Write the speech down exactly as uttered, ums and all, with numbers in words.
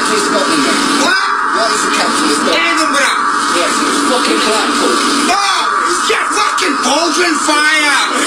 capital of Scotland, mate? What? What is the capital of Scotland? Edinburgh. Yes, it's fucking Blackpool. No! It's your fucking pauldron fire!